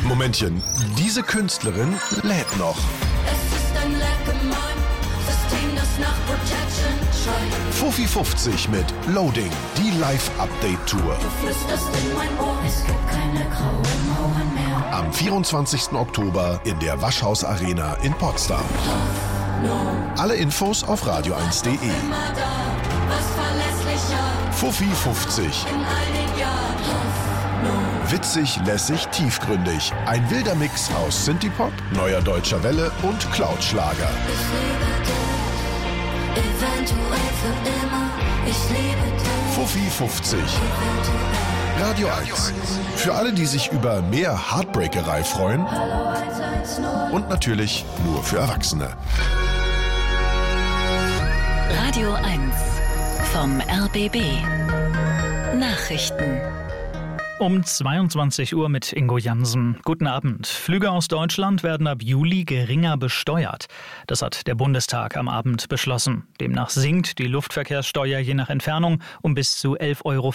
Momentchen, diese Künstlerin lädt noch. Es ist ein System, das nach Protection schreit. Fuffi 50 mit Loading, die Live-Update-Tour. Du flüsterst in mein Ohr, es gibt keine grauen Mauern mehr. Am 24. Oktober in der Waschhaus Arena in Potsdam. Alle Infos auf radio1.de. Immer da, was verlässlicher. Fuffi 50. In all den Jahren. Witzig, lässig, tiefgründig. Ein wilder Mix aus Synthie-Pop, neuer deutscher Welle und Cloud-Schlager. Ich liebe dich, eventuell für immer. Ich liebe dich. Fuffi 50. Radio 1. Für alle, die sich über mehr Heartbreakerei freuen. Hallo 110. Und natürlich nur für Erwachsene. Radio 1 vom RBB. Nachrichten. Um 22 Uhr mit Ingo Jansen. Guten Abend. Flüge aus Deutschland werden ab Juli geringer besteuert. Das hat der Bundestag am Abend beschlossen. Demnach sinkt die Luftverkehrssteuer je nach Entfernung um bis zu 11,40 Euro.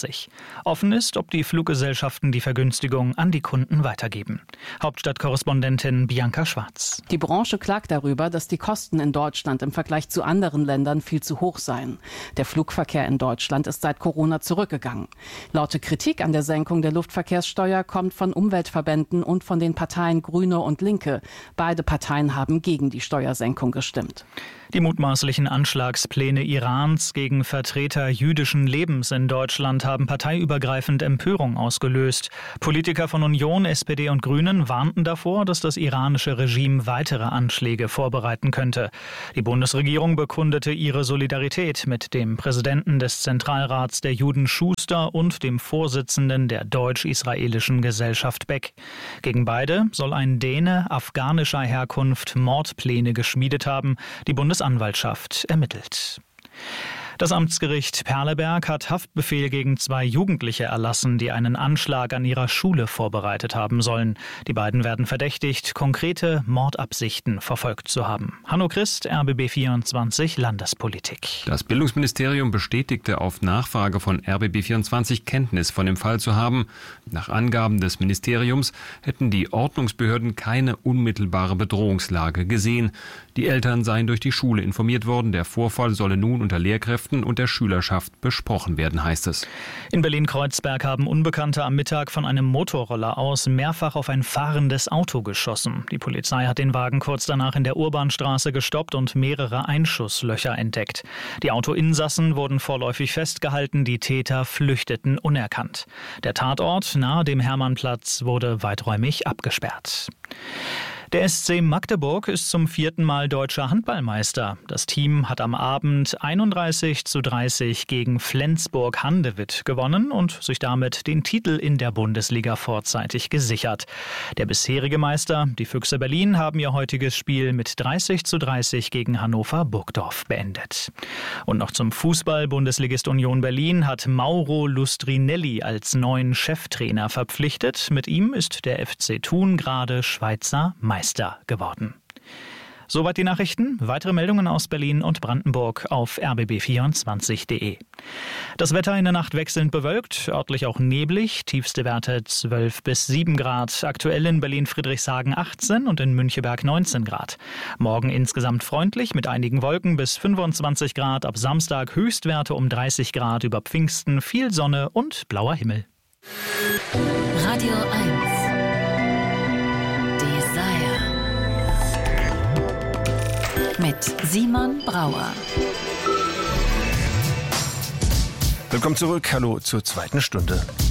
Offen ist, ob die Fluggesellschaften die Vergünstigung an die Kunden weitergeben. Hauptstadtkorrespondentin Bianca Schwarz. Die Branche klagt darüber, dass die Kosten in Deutschland im Vergleich zu anderen Ländern viel zu hoch seien. Der Flugverkehr in Deutschland ist seit Corona zurückgegangen. Laute Kritik an der Senkung der Luftverkehrssteuer kommt von Umweltverbänden und von den Parteien Grüne und Linke. Beide Parteien haben gegen die Steuersenkung gestimmt. Die mutmaßlichen Anschlagspläne Irans gegen Vertreter jüdischen Lebens in Deutschland haben parteiübergreifend Empörung ausgelöst. Politiker von Union, SPD und Grünen warnten davor, dass das iranische Regime weitere Anschläge vorbereiten könnte. Die Bundesregierung bekundete ihre Solidarität mit dem Präsidenten des Zentralrats der Juden Schuster und dem Vorsitzenden der deutsch-israelischen Gesellschaft Beck. Gegen beide soll ein Däne afghanischer Herkunft Mordpläne geschmiedet haben. Die Bundesanwaltschaft ermittelt. Das Amtsgericht Perleberg hat Haftbefehl gegen 2 Jugendliche erlassen, die einen Anschlag an ihrer Schule vorbereitet haben sollen. Die beiden werden verdächtigt, konkrete Mordabsichten verfolgt zu haben. Hanno Christ, RBB 24 Landespolitik. Das Bildungsministerium bestätigte auf Nachfrage von RBB 24 Kenntnis von dem Fall zu haben. Nach Angaben des Ministeriums hätten die Ordnungsbehörden keine unmittelbare Bedrohungslage gesehen. Die Eltern seien durch die Schule informiert worden. Der Vorfall solle nun unter Lehrkräften und der Schülerschaft besprochen werden, heißt es. In Berlin-Kreuzberg haben Unbekannte am Mittag von einem Motorroller aus mehrfach auf ein fahrendes Auto geschossen. Die Polizei hat den Wagen kurz danach in der Urbanstraße gestoppt und mehrere Einschusslöcher entdeckt. Die Autoinsassen wurden vorläufig festgehalten, die Täter flüchteten unerkannt. Der Tatort nahe dem Hermannplatz wurde weiträumig abgesperrt. Der SC Magdeburg ist zum 4. Mal deutscher Handballmeister. Das Team hat am Abend 31:30 gegen Flensburg-Handewitt gewonnen und sich damit den Titel in der Bundesliga vorzeitig gesichert. Der bisherige Meister, die Füchse Berlin, haben ihr heutiges Spiel mit 30:30 gegen Hannover Burgdorf beendet. Und noch zum Fußball. Bundesligist Union Berlin hat Mauro Lustrinelli als neuen Cheftrainer verpflichtet. Mit ihm ist der FC Thun gerade Schweizer Meister geworden. Soweit die Nachrichten. Weitere Meldungen aus Berlin und Brandenburg auf rbb24.de. Das Wetter in der Nacht wechselnd bewölkt, örtlich auch neblig, tiefste Werte 12 bis 7 Grad. Aktuell in Berlin-Friedrichshagen 18 und in Müncheberg 19 Grad. Morgen insgesamt freundlich mit einigen Wolken bis 25 Grad. Ab Samstag Höchstwerte um 30 Grad, über Pfingsten viel Sonne und blauer Himmel. Radio 1 mit Simon Brauer. Willkommen zurück. Hallo zur zweiten Stunde.